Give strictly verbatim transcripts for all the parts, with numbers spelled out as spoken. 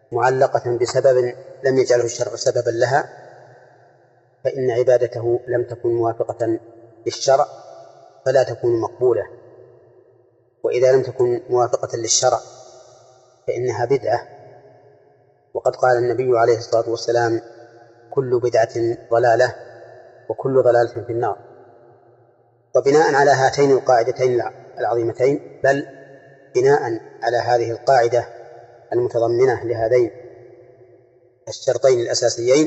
معلقة بسبب لم يجعله الشرع سببا لها فإن عبادته لم تكن موافقة للشرع فلا تكون مقبولة. وإذا لم تكن موافقة للشرع فإنها بدعة، وقد قال النبي عليه الصلاة والسلام: كل بدعة ضلالة وكل ضلالة في النار. وبناء على هاتين القاعدتين العظيمتين، بل بناء على هذه القاعدة المتضمنة لهذين الشرطين الأساسيين،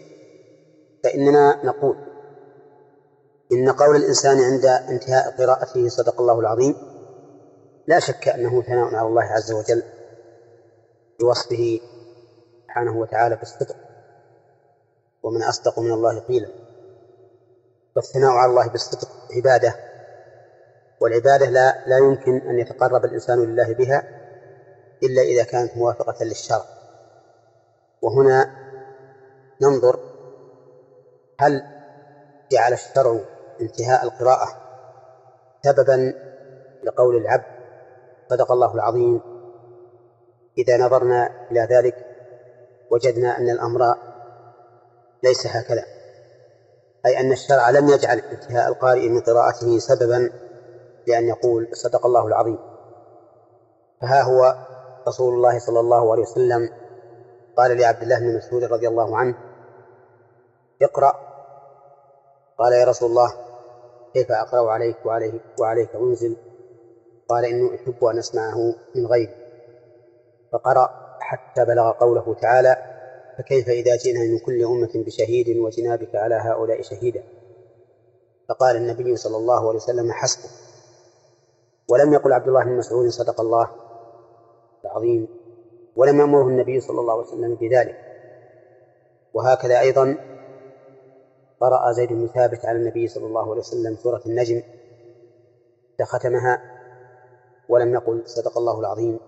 فإننا نقول إن قول الإنسان عند انتهاء قراءته صدق الله العظيم لا شك أنه ثناء على الله عز وجل بوصفه سبحانه وتعالى بالصدق، ومن أصدق من الله قيلا. والثناء على الله بالصدق عبادة، والعبادة لا, لا يمكن أن يتقرب الإنسان لله بها إلا إذا كانت موافقة للشرع. وهنا ننظر هل جعل الشرع انتهاء القراءة سببا لقول العبد صدق الله العظيم. إذا نظرنا إلى ذلك وجدنا أن الأمر ليس هكذا، أي أن الشرع لم يجعل انتهاء القارئ من قراءته سببا لأن يقول صدق الله العظيم. فها هو رسول الله صلى الله عليه وسلم قال لعبد الله بن مسعود رضي الله عنه: اقرأ. قال: يا رسول الله كيف أقرأ عليك وعليك, وعليك أنزل؟ قال: إنه أحب أن أسمعه من غيري. فقرأ حتى بلغ قوله تعالى: فكيف إذا جئنا من كل أمة بشهيد وجئنا بك على هؤلاء شهيدا. فقال النبي صلى الله عليه وسلم: حسبه. ولم يقل عبد الله بن مسعود صدق الله العظيم، ولم يأمره النبي صلى الله عليه وسلم بذلك. وهكذا أيضا قرأ زيد بن ثابت على النبي صلى الله عليه وسلم سورة النجم فختمها ولم يقل صدق الله العظيم.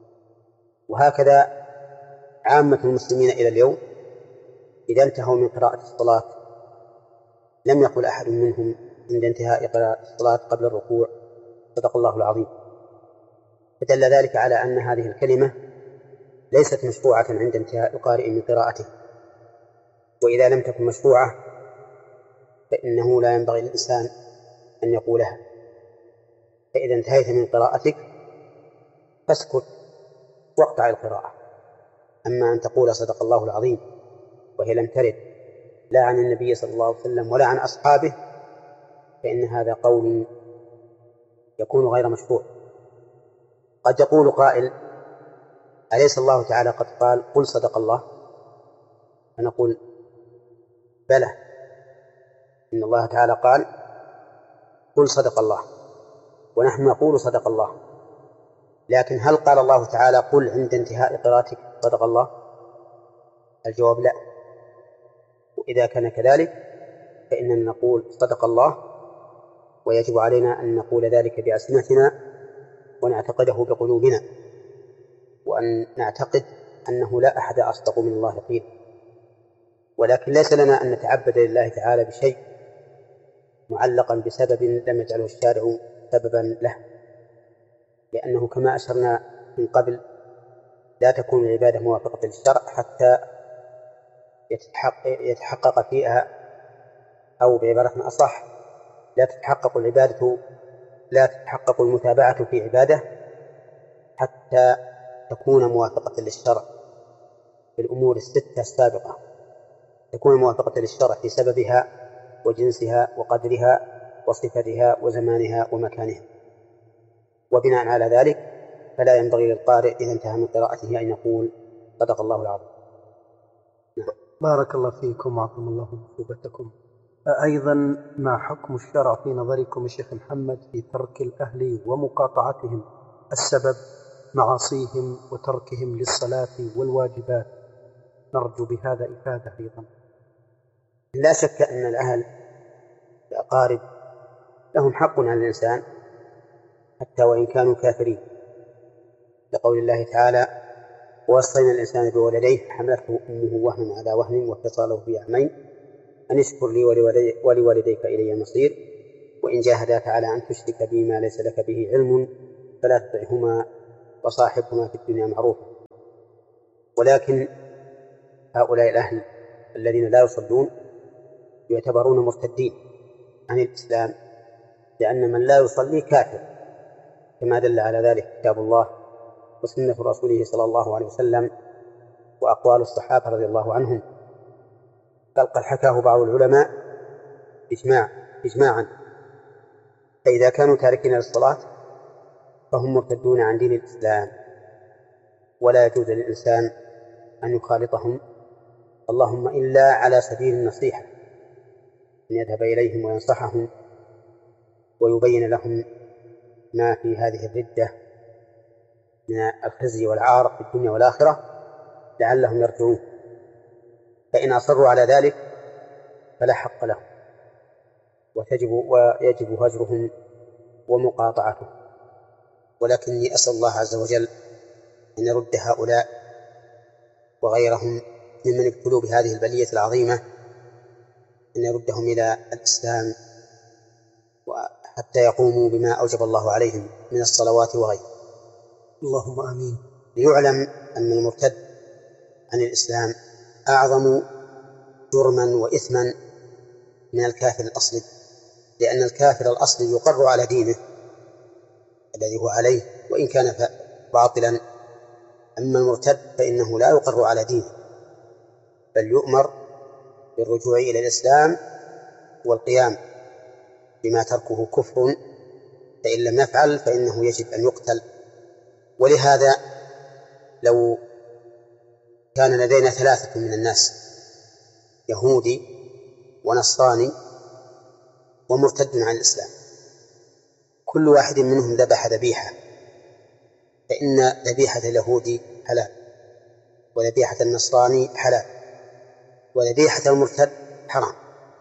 وهكذا عامة المسلمين إلى اليوم إذا انتهوا من قراءة الصلاة لم يقل أحد منهم عند انتهاء قراءة الصلاة قبل الركوع صدق الله العظيم، فدل ذلك على أن هذه الكلمة ليست مشروعة عند انتهاء القارئ من قراءته. وإذا لم تكن مشروعة فإنه لا ينبغي للإنسان أن يقولها. فإذا انتهيت من قراءتك فاسكت واقطع القراءة. أما أن تقول صدق الله العظيم وهي لم ترد لا عن النبي صلى الله عليه وسلم ولا عن أصحابه فإن هذا قول يكون غير مشروع. قد يقول قائل: أليس الله تعالى قد قال قل صدق الله؟ فنقول: بلى، إن الله تعالى قال قل صدق الله، ونحن نقول صدق الله. لكن هل قال الله تعالى قل عند انتهاء قراءتك صدق الله؟ الجواب لا. وإذا كان كذلك فإننا نقول صدق الله، ويجب علينا أن نقول ذلك بألسنتنا ونعتقده بقلوبنا، وأن نعتقد أنه لا أحد أصدق من الله قيل. ولكن ليس لنا أن نتعبد لله تعالى بشيء معلقا بسبب لم يجعله الشارع سببا له، لأنه كما أشرنا من قبل لا تكون العبادة موافقة للشرع حتى يتحقق فيها، أو بعبارة أصح لا تتحقق العبادة لا تتحقق المتابعة في عبادة حتى تكون موافقة للشرع في الأمور الستة السابقة، تكون موافقة للشرع في سببها وجنسها وقدرها وصفتها وزمانها ومكانها. وبناء على ذلك فلا ينبغي للقارئ إذا انتهى من قراءته أن يقول صدق الله العظيم. نعم. بارك الله فيكم وعظم الله مثوبتكم. أيضا ما حكم الشرع في نظركم الشيخ محمد في ترك الأهل ومقاطعتهم السبب معاصيهم وتركهم للصلاة والواجبات؟ نرجو بهذا إفادة أيضا. لا شك أن الأهل الأقارب لهم حق على الإنسان حتى وإن كانوا كافرين، لقول الله تعالى: ووصينا الإنسان بولديه حملته أمه وهنا على وهن وفصاله في عامين أن اشكر لي ولوالديك إلي المصير وإن جاهداك على أن تشرك بي ما ليس لك به علم فلا تطعهما وصاحبهما في الدنيا معروفا. ولكن هؤلاء الأهل الذين لا يصلون يعتبرون مرتدين عن الإسلام، لأن من لا يصلي كافر، كما دل على ذلك كتاب الله وسنة رسوله صلى الله عليه وسلم وأقوال الصحابة رضي الله عنهم، بل قد حكاه بعض العلماء إجماع إجماعا. فإذا كانوا تاركين للصلاة فهم مرتدون عن دين الإسلام، ولا يجوز للإنسان أن يخالطهم، اللهم إلا على سبيل النصيحة، أن يذهب إليهم وينصحهم ويبين لهم ما في هذه الردة من الخزي والعار في الدنيا والآخرة لعلهم يرجعون. فإن أصروا على ذلك فلا حق لهم، وتجب ويجب هجرهم ومقاطعتهم. ولكني أسأل الله عز وجل أن يرد هؤلاء وغيرهم ممن ابتلوا بهذه البلية العظيمة، أن يردهم إلى الإسلام حتى يقوموا بما أوجب الله عليهم من الصلوات وغيره. اللهم آمين. ليعلم أن المرتد عن الإسلام أعظم جرما وإثما من الكافر الأصلي، لأن الكافر الأصلي يقر على دينه الذي هو عليه وإن كان باطلا، أما المرتد فإنه لا يقر على دينه، بل يؤمر بالرجوع إلى الإسلام والقيام بما تركه كفر، فإن لم يفعل فإنه يجب أن يقتل. ولهذا لو كان لدينا ثلاثة من الناس، يهودي ونصراني ومرتد عن الإسلام، كل واحد منهم ذبح ذبيحة، فإن ذبيحة اليهودي حلال، وذبيحة النصراني حلال، وذبيحة المرتد حرام.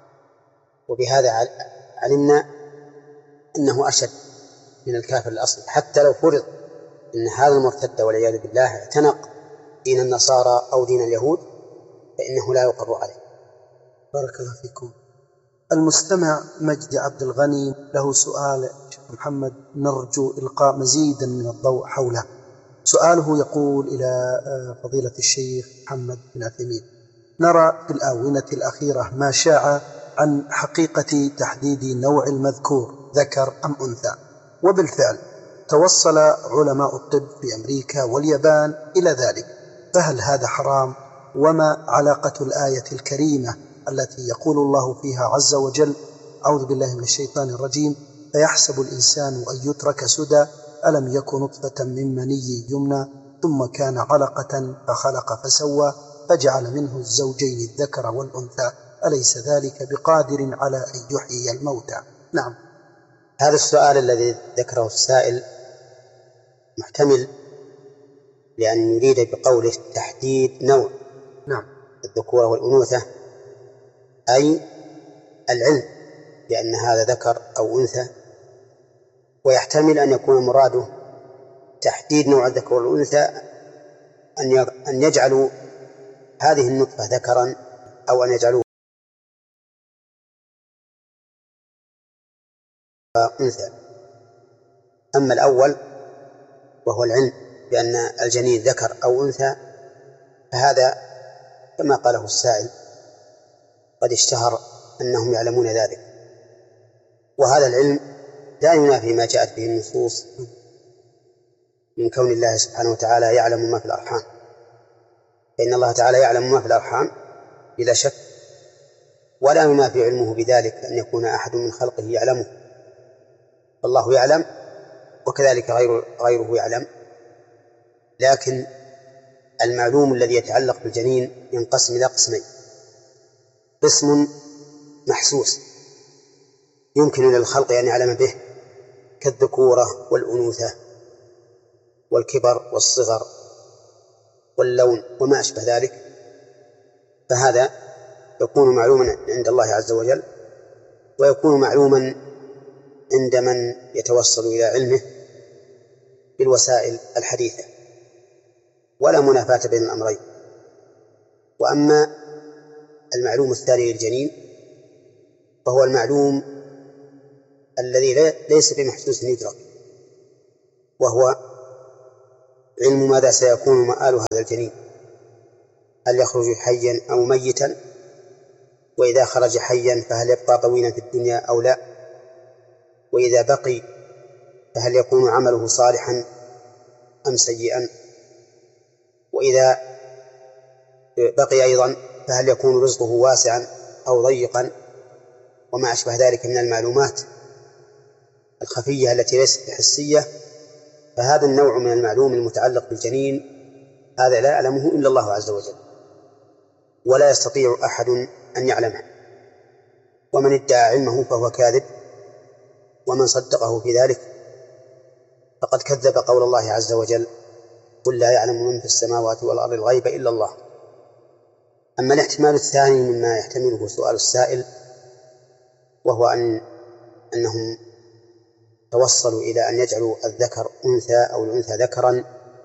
وبهذا علمنا أنه أشد من الكافر الأصلي، حتى لو فرض أن هذا المرتد والعياذ بالله اعتنق دين النصارى أو دين اليهود فإنه لا يقر عليه. بارك الله فيكم. المستمع مجدي عبد الغني له سؤال شيخ محمد نرجو إلقاء مزيدا من الضوء حوله. سؤاله يقول إلى فضيلة الشيخ محمد بن عثيمين: نرى في الآونة الأخيرة ما شاع عن حقيقة تحديد نوع المذكور ذكر أم أنثى، وبالفعل توصل علماء الطب في أمريكا واليابان إلى ذلك، فهل هذا حرام؟ وما علاقة الآية الكريمة التي يقول الله فيها عز وجل: أعوذ بالله من الشيطان الرجيم، فيحسب الإنسان أن يترك سدى ألم يكن نطفة من مني يمنى ثم كان علقة فخلق فسوى فجعل منه الزوجين الذكر والأنثى أليس ذلك بقادر على أن يحيي الموتى؟ نعم. هذا السؤال الذي ذكره السائل محتمل، لأن يريد بقوله تحديد نوع نعم الذكورة والأنوثة، أي العلم بأن هذا ذكر أو أنثى، ويحتمل أن يكون مراده تحديد نوع الذكر والأنثى أن يجعلوا هذه النطفة ذكرا أو أن يجعلوه أنثى. أما الأول وهو العلم بأن الجنين ذكر أو أنثى فهذا كما قاله السائل قد اشتهر أنهم يعلمون ذلك، وهذا العلم لا ينافي ما جاءت به النصوص من كون الله سبحانه وتعالى يعلم ما في الأرحام، فإن الله تعالى يعلم ما في الأرحام بلا شك، ولا ينافي علمه بذلك أن يكون أحد من خلقه يعلمه، فالله يعلم وكذلك غير غيره يعلم. لكن المعلوم الذي يتعلق بالجنين ينقسم إلى قسمين: قسم محسوس يمكن للخلق أن يعلم به كالذكورة والأنوثة والكبر والصغر واللون وما أشبه ذلك، فهذا يكون معلوما عند الله عز وجل، ويكون معلوما عند من يتوصل إلى علمه بالوسائل الحديثة، ولا منافاة بين الأمرين. وأما المعلوم الثاني للجنين فهو المعلوم الذي ليس بمحسوس يدرك، وهو علم ماذا سيكون مآل هذا الجنين، هل يخرج حيا أو ميتا؟ وإذا خرج حيا فهل يبقى طويلا في الدنيا أو لا؟ وإذا بقي فهل يكون عمله صالحا أم سيئا؟ وإذا بقي أيضا فهل يكون رزقه واسعا أو ضيقا؟ وما أشبه ذلك من المعلومات الخفية التي ليست حسية. فهذا النوع من المعلوم المتعلق بالجنين هذا لا يعلمه إلا الله عز وجل، ولا يستطيع أحد أن يعلمه، ومن ادعى علمه فهو كاذب، ومن صدقه في ذلك فقد كذب قول الله عز وجل: قل لا يعلم من في السماوات والأرض الغيب إلا الله. أما الاحتمال الثاني مما يحتمله سؤال السائل، وهو أن أنهم توصلوا إلى أن يجعلوا الذكر أنثى أو الأنثى ذكرا،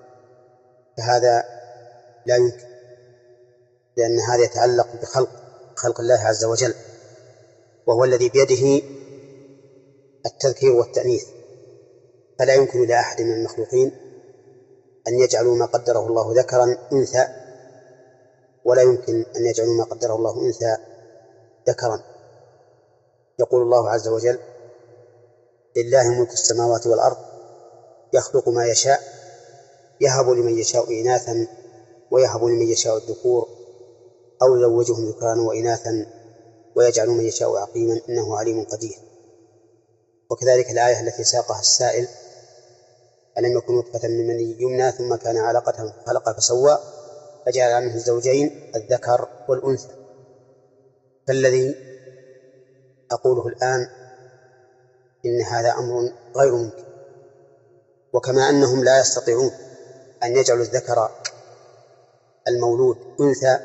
فهذا لا يمكن، لأن هذا يتعلق بخلق خلق الله عز وجل، وهو الذي بيده التذكير والتأنيث، فلا يمكن لأحد من المخلوقين أن يجعلوا ما قدره الله ذكرا أنثى، ولا يمكن أن يجعلوا ما قدره الله أنثى ذكرا. يقول الله عز وجل: لله ملك السماوات والأرض يخلق ما يشاء يهب لمن يشاء إناثا ويهب لمن يشاء الذكور أو يزوجهم ذكرانا وإناثا ويجعل من يشاء عقيما إنه عليم قدير. وكذلك الآية التي ساقها السائل: ألم يكن نطفة من مني يمنى ثم كان علقة فخلق فسوى فجعل منه الزوجين الذكر والأنثى. فالذي أقوله الآن إن هذا أمر غير ممكن، وكما أنهم لا يستطيعون أن يجعلوا الذكر المولود أنثى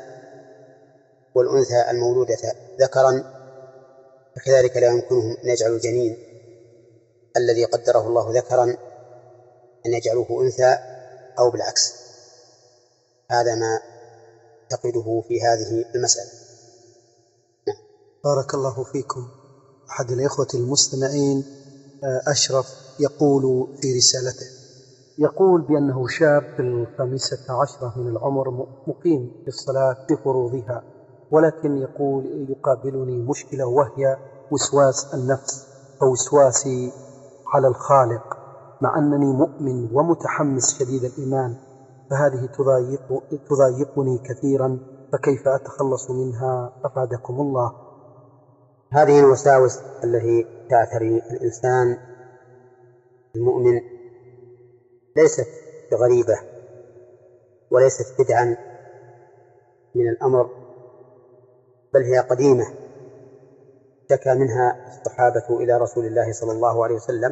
والأنثى المولودة ذكرا، فكذلك لا يمكنهم أن يجعلوا الجنين الذي قدره الله ذكرا أن يجعلوه أنثى أو بالعكس. هذا ما تقده في هذه المسألة. بارك الله فيكم. أحد الإخوة المستمعين أشرف يقول في رسالته، يقول بأنه شاب في الخامسة عشرة من العمر مقيم بالصلاة بفروضها، ولكن يقول يقابلني مشكلة وهي وسواس النفس ووسواسي على الخالق، مع أنني مؤمن ومتحمس شديد الإيمان، فهذه تضايق تضايقني كثيرا، فكيف أتخلص منها أفادكم الله؟ هذه الوساوس التي تعتري الإنسان المؤمن ليست بغريبة وليست بدعا من الأمر، بل هي قديمة شكى منها الصحابة إلى رسول الله صلى الله عليه وسلم،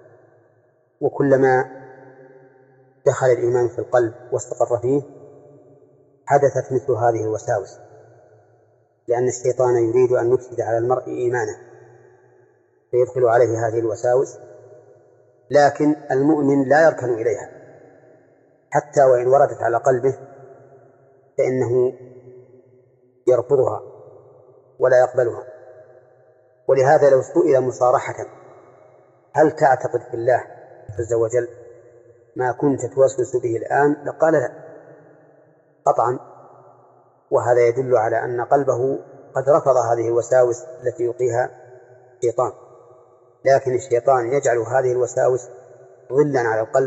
وكلما دخل الإيمان في القلب واستقر فيه حدثت مثل هذه الوساوس، لأن الشيطان يريد أن يفسد على المرء إيمانه فيدخل عليه هذه الوساوس، لكن المؤمن لا يركن إليها حتى وإن وردت على قلبه فإنه يرفضها ولا يقبلها. ولهذا لو سئل مصارحة: هل تعتقد في الله عز وجل ما كنت توسوس به الآن؟ لقال لا قطعا، وهذا يدل على أن قلبه قد رفض هذه الوساوس التي يلقيها الشيطان. لكن الشيطان يجعل هذه الوساوس ظلا على القلب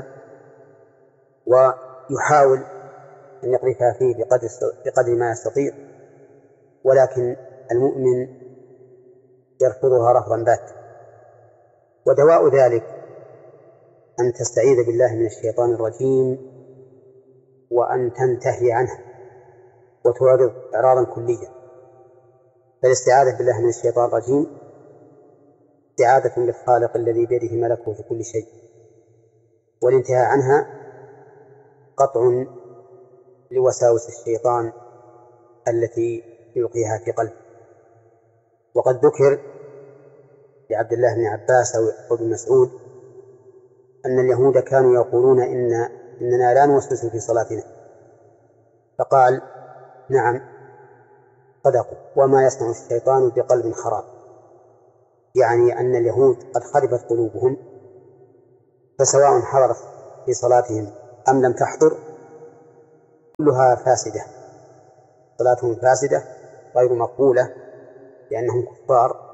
ويحاول أن يقذفها فيه بقدر, بقدر ما يستطيع، ولكن المؤمن يرفضها رفضا باتا. ودواء ذلك أن تستعيذ بالله من الشيطان الرجيم وأن تنتهي عنه وتعرض إعراضا كليا. فالاستعاذة بالله من الشيطان الرجيم استعاذة بالخالق الذي بيده ملكوت كل شيء، والانتهاء عنها قطع لوساوس الشيطان التي يلقيها في قلبه. وقد ذكر لعبد الله بن عباس أو ابن مسعود أن اليهود كانوا يقولون إن إننا لا نوسوس في صلاتنا، فقال: نعم صدقوا، وما يصنع الشيطان بقلب خراب، يعني أن اليهود قد خربت قلوبهم، فسواء حضرت في صلاتهم أم لم تحضر كلها فاسدة، صلاتهم فاسدة غير مقبولة لأنهم كفار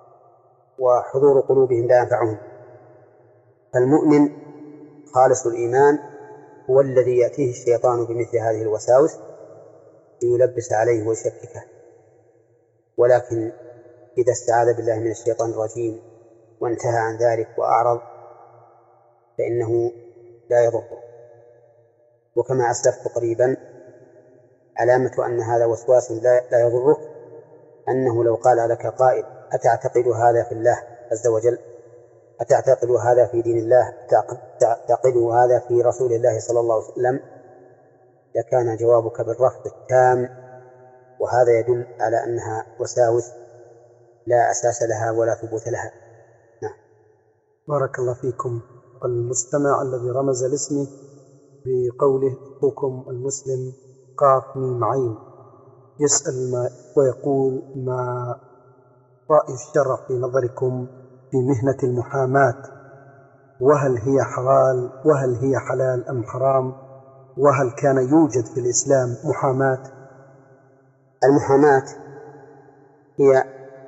وحضور قلوبهم لا ينفعهم. فالمؤمن خالص الإيمان هو الذي يأتيه الشيطان بمثل هذه الوساوس ليلبس عليه ويشككه، ولكن إذا استعاذ بالله من الشيطان الرجيم وانتهى عن ذلك وأعرض فإنه لا يضره. وكما أسلفت قريبا علامة أن هذا وسواس لا يضره أنه لو قال لك قائل أتعتقد هذا في الله عز وجل، أتعتقد هذا في دين الله، أتعتقد هذا في رسول الله صلى الله عليه وسلم، لكان جوابك بالرفض التام، وهذا يدل على أنها وساوس لا أساس لها ولا ثبوت لها. نعم. بارك الله فيكم. المستمع الذي رمز لاسمه بقوله أخوكم المسلم قاف ميم عين يسأل ما ويقول: ما رأي الشرع في نظركم في مهنة المحاماة؟ وهل هي حلال وهل هي حلال أم حرام؟ وهل كان يوجد في الإسلام محاماة؟ المحاماة هي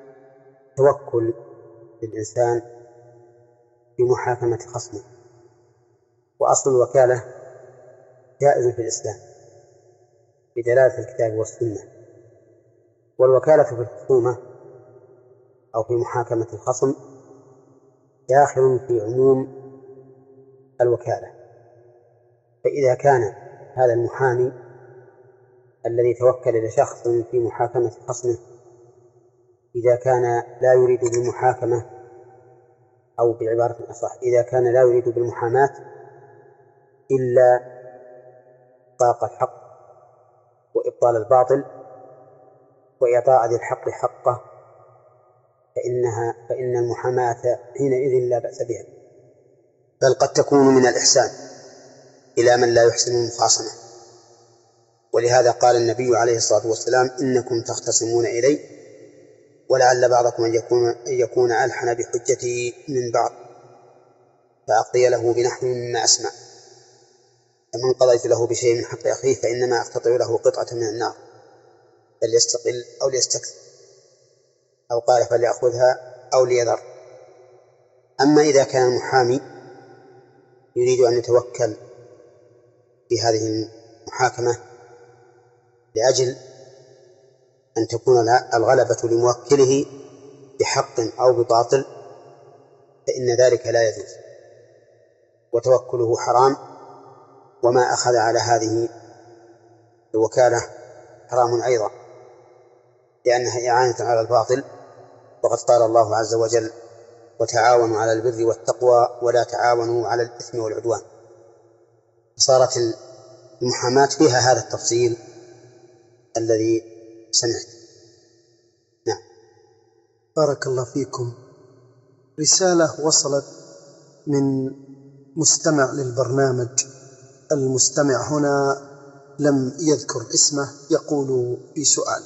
توكل للإنسان في محاكمة خصمه، وأصل الوكالة جائز في الإسلام بدلالة الكتاب والسنة. والوكالة في الخصومة أو في محاكمة الخصم داخل في عموم الوكالة. فإذا كان هذا المحامي الذي توكل لشخص في محاكمة خصمه إذا كان لا يريد بالمحاكمة، أو بعبارة أصح إذا كان لا يريد بالمحاماة إلا إحقاق الحق وإبطال الباطل وإعطاء ذي الحق حقه، فإنها فإن المحاماة حينئذ لا بأس بها، بل قد تكون من الإحسان إلى من لا يحسن المخاصمة. ولهذا قال النبي عليه الصلاة والسلام: إنكم تختصمون إلي ولعل بعضكم أن يكون, أن يكون ألحن بحجته من بعض فأقضي له بنحو مما أسمع، فمن قضيت له بشيء من حق أخيه فإنما أقتطع له قطعة من النار فليستقل أو ليستكثر، أو قال فليأخذها أو ليذر. أما إذا كان المحامي يريد أن يتوكل في هذه المحاكمة لأجل أن تكون الغلبة لموكله بحق أو بباطل فإن ذلك لا يجوز، وتوكله حرام، وما أخذ على هذه الوكالة حرام أيضا لأنها إعانة على الباطل، وقد قال الله عز وجل: وتعاونوا على البر والتقوى ولا تعاونوا على الإثم والعدوان. صارت المحاماة فيها هذا التفصيل الذي سمعت. نعم. بارك الله فيكم. رسالة وصلت من مستمع للبرنامج. المستمع هنا لم يذكر اسمه، يقول في سؤاله: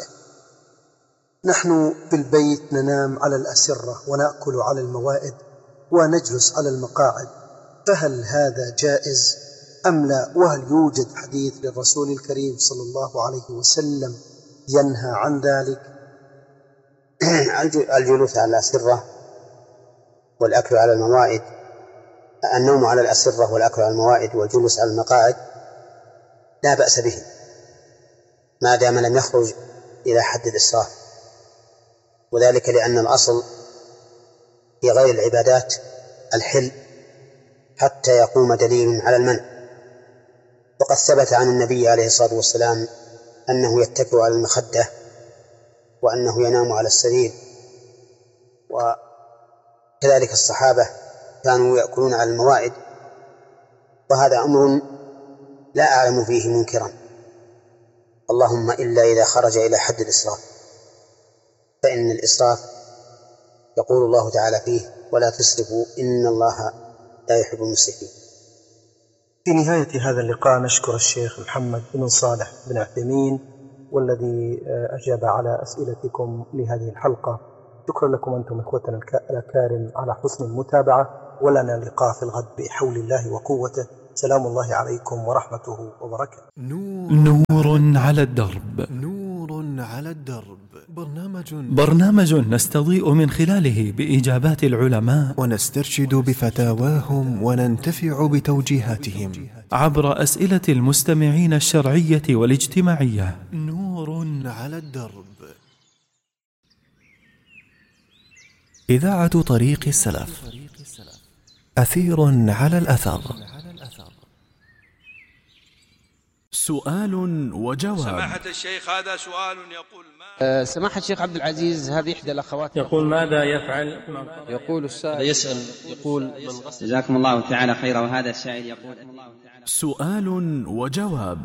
نحن في البيت ننام على الأسرة ونأكل على الموائد ونجلس على المقاعد، فهل هذا جائز أم لا؟ وهل يوجد حديث للرسول الكريم صلى الله عليه وسلم ينهى عن ذلك؟ الجلوس على الأسرة والأكل على الموائد، النوم على الأسرة والأكل على الموائد والجلوس على المقاعد لا بأس به ما دام لم يخرج إلى حد الإسراف، وذلك لأن الأصل في غير العبادات الحل حتى يقوم دليل على المنع. وقد ثبت عن النبي عليه الصلاة والسلام أنه يتكئ على المخدة وأنه ينام على السرير، وكذلك الصحابة كانوا يأكلون على الموائد، وهذا أمر لا أعلم فيه منكرا، اللهم إلا إذا خرج إلى حد الإسراف، فإن الإسراف يقول الله تعالى فيه: ولا تسرفوا إن الله لا يحب المسرفين. في نهاية هذا اللقاء نشكر الشيخ محمد بن صالح بن عثيمين والذي أجاب على أسئلتكم لهذه الحلقة. شكرا لكم أنتم إخوتنا الأكارم على حسن المتابعة، ولنا لقاء في الغد بحول الله وقوته. سلام الله عليكم ورحمته وبركاته. نور على الدرب. على الدرب، برنامج برنامج نستضيء من خلاله بإجابات العلماء ونسترشد بفتاواهم وننتفع بتوجيهاتهم عبر أسئلة المستمعين الشرعية والاجتماعية. نور على الدرب. إذاعة طريق السلف، أثير على الأثر. سؤال وجواب. سماحة الشيخ، هذا سؤال يقول ما أه سماحة الشيخ عبد العزيز، هذه إحدى الأخوات يقول ماذا يفعل؟ يقول السائل يسأل يقول من غسل. جزاكم الله تعالى خيرا. وهذا السائل يقول سؤال وجواب.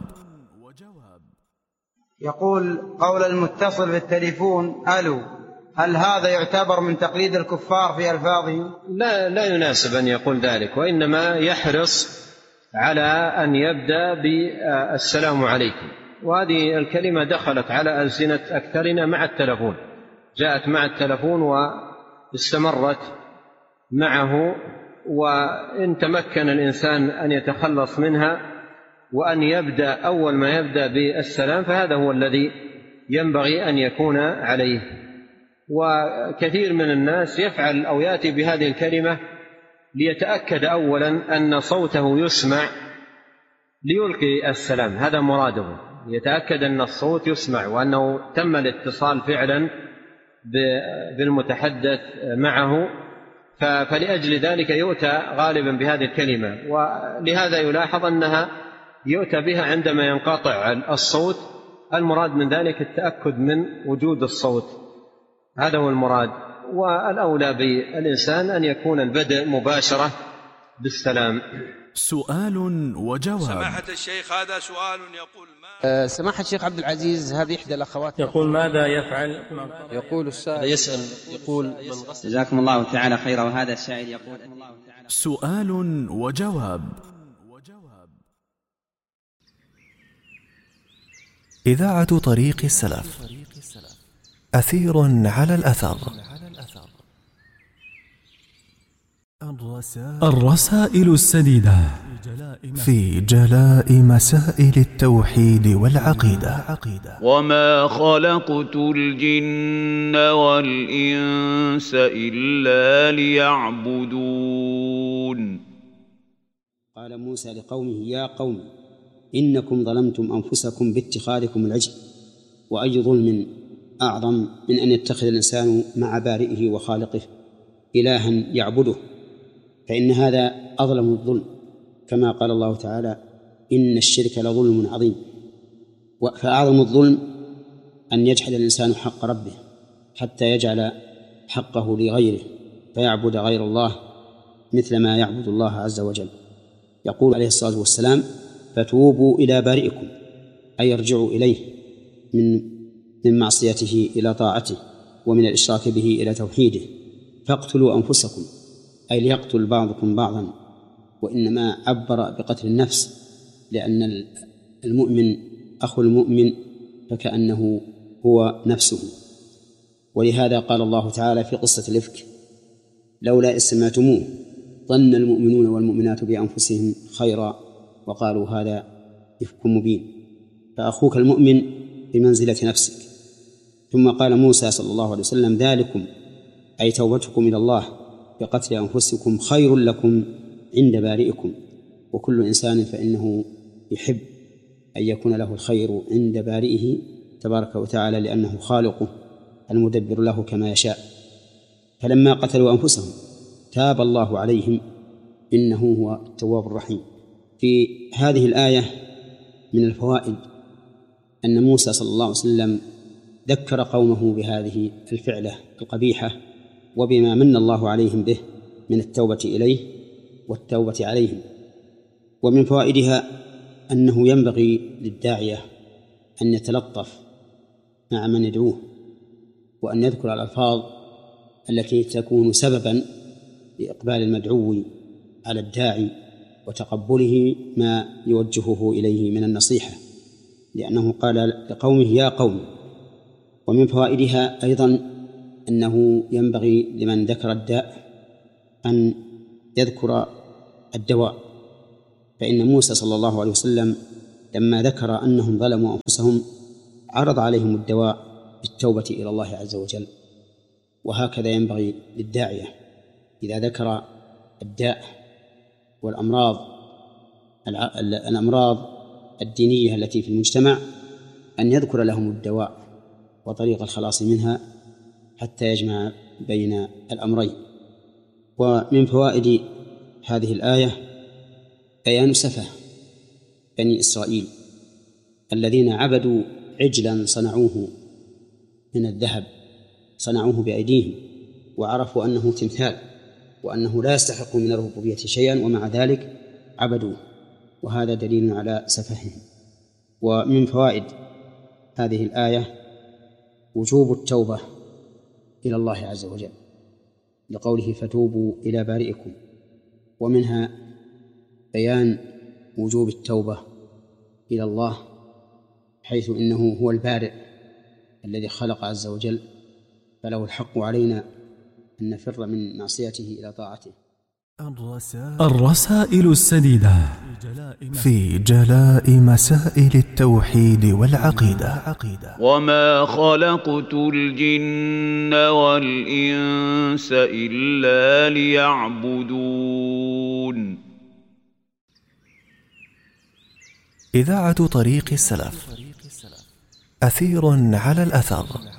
يقول قول المتصل بالتليفون ألو، هل هذا يعتبر من تقليد الكفار في ألفاظهم؟ لا لا يناسب أن يقول ذلك، وإنما يحرص على أن يبدأ بالسلام عليكم، وهذه الكلمة دخلت على ألسنة أكثرنا مع التلفون، جاءت مع التلفون واستمرت معه، وإن تمكن الإنسان أن يتخلص منها وأن يبدأ أول ما يبدأ بالسلام فهذا هو الذي ينبغي أن يكون عليه. وكثير من الناس يفعل أو يأتي بهذه الكلمة ليتأكد أولا أن صوته يسمع ليلقي السلام، هذا مراده، يتأكد أن الصوت يسمع وأنه تم الاتصال فعلا بالمتحدث معه، فلأجل ذلك يؤتى غالبا بهذه الكلمة، ولهذا يلاحظ أنها يؤتى بها عندما ينقطع الصوت. المراد من ذلك التأكد من وجود الصوت، هذا هو المراد. والأولى بالإنسان أن يكون البدء مباشرة بالسلام. سؤال وجواب. سماحة الشيخ، هذا سؤال يقول ما أه سماحة الشيخ عبد العزيز، هذه إحدى الأخوات يقول ماذا يفعل؟ يقول السائل يسأل يقول من غسل. جزاكم الله تعالى خيرا. وهذا السائل يقول سؤال وجواب. إذاعة طريق السلف، أثير على الأثر. الرسائل السديدة في جلاء مسائل التوحيد والعقيدة. وما خلقت الجن والإنس إلا ليعبدون. قال موسى لقومه يا قوم إنكم ظلمتم أنفسكم باتخاذكم العجل، وأي ظلم أعظم من أن يتخذ الإنسان مع بارئه وخالقه إلها يعبده، فإن هذا أظلم الظلم، كما قال الله تعالى إن الشرك لظلم عظيم. فأعظم الظلم أن يجحد الإنسان حق ربه حتى يجعل حقه لغيره فيعبد غير الله مثل ما يعبد الله عز وجل. يقول عليه الصلاة والسلام فتوبوا إلى بارئكم، أي ارجعوا إليه من من معصيته إلى طاعته، ومن الإشراك به إلى توحيده. فاقتلوا أنفسكم، أي ليقتل بعضكم بعضا، وإنما عبر بقتل النفس، لأن المؤمن أخو المؤمن فكأنه هو نفسه. ولهذا قال الله تعالى في قصة الإفك لولا إذ سمعتموه ظن المؤمنون والمؤمنات بأنفسهم خيرا وقالوا هذا إفك مبين. فأخوك المؤمن بمنزلة نفسك. ثم قال موسى صلى الله عليه وسلم ذلكم أي توبتكم إلى الله بقتل أنفسكم خير لكم عند بارئكم. وكل إنسان فإنه يحب أن يكون له الخير عند بارئه تبارك وتعالى، لأنه خالقه المدبر له كما يشاء. فلما قتلوا أنفسهم تاب الله عليهم إنه هو التواب الرحيم. في هذه الآية من الفوائد أن موسى صلى الله عليه وسلم ذكر قومه بهذه الفعلة القبيحة وبما من الله عليهم به من التوبة إليه والتوبة عليهم. ومن فوائدها أنه ينبغي للداعية أن يتلطف مع من يدعوه، وأن يذكر الألفاظ التي تكون سببا لإقبال المدعو على الداعي وتقبله ما يوجهه إليه من النصيحة، لأنه قال لقومه يا قوم. ومن فوائدها أيضا أنه ينبغي لمن ذكر الداء أن يذكر الدواء، فإن موسى صلى الله عليه وسلم لما ذكر أنهم ظلموا أنفسهم عرض عليهم الدواء بالتوبة إلى الله عز وجل. وهكذا ينبغي للداعية إذا ذكر الداء والأمراض الأمراض الدينية التي في المجتمع أن يذكر لهم الدواء وطريق الخلاص منها حتى يجمع بين الأمرين. ومن فوائد هذه الآية بيان سفه بني إسرائيل الذين عبدوا عجلا صنعوه من الذهب، صنعوه بأيديهم وعرفوا أنه تمثال وأنه لا يستحق من الربوبية شيئا، ومع ذلك عبدوه، وهذا دليل على سفههم. ومن فوائد هذه الآية وجوب التوبة إلى الله عز وجل لقوله فتوبوا إلى بارئكم، ومنها بيان وجوب التوبة إلى الله حيث إنه هو البارئ الذي خلق عز وجل، فله الحق علينا أن نفر من معصيته إلى طاعته. الرسائل السديدة في جلاء مسائل التوحيد والعقيدة. وما خلقت الجن والإنس إلا ليعبدون. إذاعة طريق السلف، أثير على الأثر.